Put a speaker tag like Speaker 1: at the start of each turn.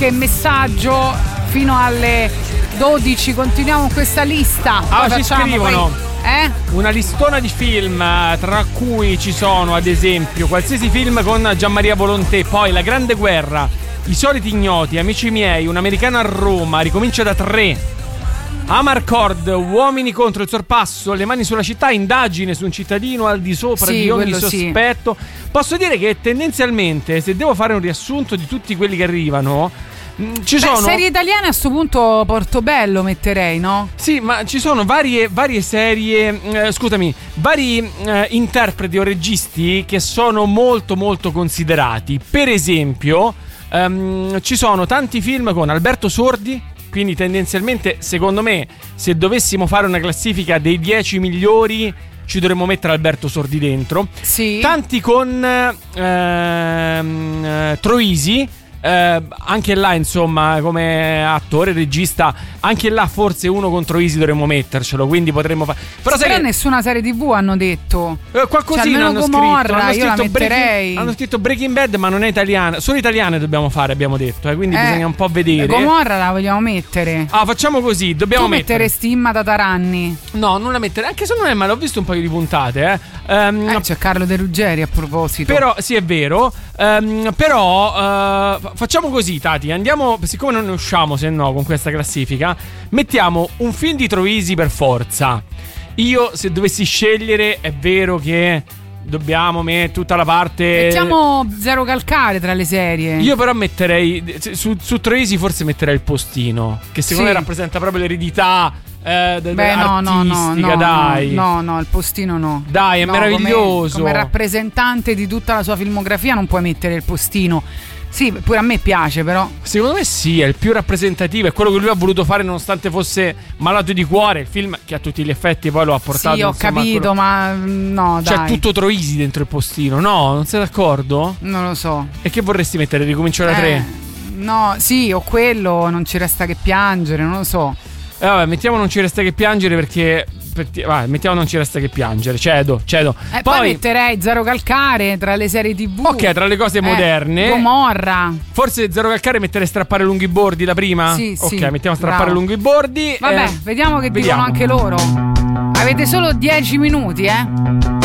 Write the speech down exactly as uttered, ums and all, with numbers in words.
Speaker 1: Che messaggio fino alle dodici, continuiamo con questa lista.
Speaker 2: Ah, ci scrivono
Speaker 1: poi, eh?
Speaker 2: una listona di film, tra cui ci sono ad esempio qualsiasi film con Gianmaria Volonté, poi La Grande Guerra, I Soliti Ignoti, Amici miei, Un americano a Roma, Ricomincia da tre, Amarcord, Uomini contro il sorpasso, Le mani sulla città, Indagine su un cittadino al di sopra
Speaker 1: sì,
Speaker 2: di ogni sospetto.
Speaker 1: Sì.
Speaker 2: Posso dire che tendenzialmente, se devo fare un riassunto di tutti quelli che arrivano, ci
Speaker 1: Beh,
Speaker 2: sono
Speaker 1: serie italiane a sto punto Portobello metterei, no?
Speaker 2: Sì, ma ci sono varie, varie serie, eh, scusami, vari eh, interpreti o registi che sono molto molto considerati. Per esempio, ehm, ci sono tanti film con Alberto Sordi. Quindi tendenzialmente, secondo me, se dovessimo fare una classifica dei dieci migliori, ci dovremmo mettere Alberto Sordi dentro.
Speaker 1: Sì.
Speaker 2: Tanti con ehm, eh, Troisi. Eh, anche là, insomma, come attore, regista, anche là forse uno contro Easy dovremmo mettercelo, quindi potremmo fare. Però
Speaker 1: sai
Speaker 2: che
Speaker 1: nessuna serie tivù hanno detto
Speaker 2: eh, qualcosina,
Speaker 1: cioè,
Speaker 2: hanno
Speaker 1: Gomorra,
Speaker 2: scritto, hanno
Speaker 1: io la
Speaker 2: scritto
Speaker 1: metterei.
Speaker 2: Breaking, hanno scritto Breaking Bad, ma non è italiana. Solo italiane dobbiamo fare, abbiamo detto, eh, quindi
Speaker 1: eh,
Speaker 2: bisogna un po' vedere.
Speaker 1: Gomorra la vogliamo mettere.
Speaker 2: Ah, facciamo così, dobbiamo
Speaker 1: tu
Speaker 2: mettere.
Speaker 1: metteresti Imma Tataranni?
Speaker 2: No, non la mettere, anche se non è male, ho visto un paio di puntate, eh. Um,
Speaker 1: eh c'è Carlo De Ruggeri a proposito.
Speaker 2: Però sì, è vero. Um, però uh, facciamo così, Tati, andiamo, siccome non ne usciamo se no con questa classifica, mettiamo un film di Troisi per forza. Io, se dovessi scegliere, è vero che dobbiamo mettere tutta la parte.
Speaker 1: Mettiamo Zero Calcare tra le serie.
Speaker 2: Io però metterei su, su Troisi forse metterei Il Postino, che secondo
Speaker 1: sì.
Speaker 2: me rappresenta proprio l'eredità eh, de-
Speaker 1: Beh, no,
Speaker 2: artistica,
Speaker 1: no, no,
Speaker 2: dai.
Speaker 1: No, no, no, Il Postino no.
Speaker 2: Dai, è
Speaker 1: no,
Speaker 2: meraviglioso.
Speaker 1: Come, come rappresentante di tutta la sua filmografia non puoi mettere Il Postino. Sì, pure a me piace, però.
Speaker 2: Secondo me sì, è il più rappresentativo, è quello che lui ha voluto fare nonostante fosse malato di cuore. Il film che a tutti gli effetti poi lo ha portato.
Speaker 1: Sì, ho
Speaker 2: insomma,
Speaker 1: capito,
Speaker 2: quello...
Speaker 1: ma no, dai.
Speaker 2: C'è tutto Troisi dentro Il Postino, no? Non sei d'accordo?
Speaker 1: Non lo so.
Speaker 2: E che vorresti mettere? Ricomincio da
Speaker 1: eh,
Speaker 2: tre?
Speaker 1: No, sì, o quello, Non ci resta che piangere, non lo so.
Speaker 2: Eh, vabbè, mettiamo Non ci resta che piangere perché... perché vai, mettiamo Non ci resta che piangere, cedo, cedo.
Speaker 1: Eh,
Speaker 2: poi...
Speaker 1: poi metterei Zero Calcare tra le serie tivù.
Speaker 2: Ok, tra le cose
Speaker 1: eh,
Speaker 2: moderne.
Speaker 1: Gomorra.
Speaker 2: Forse Zero Calcare mettere Strappare lungo i bordi la prima?
Speaker 1: Sì,
Speaker 2: ok,
Speaker 1: sì,
Speaker 2: mettiamo Strappare
Speaker 1: bravo.
Speaker 2: lungo i bordi.
Speaker 1: Vabbè,
Speaker 2: eh,
Speaker 1: vediamo che
Speaker 2: vediamo.
Speaker 1: dicono anche loro. Avete solo dieci minuti, eh?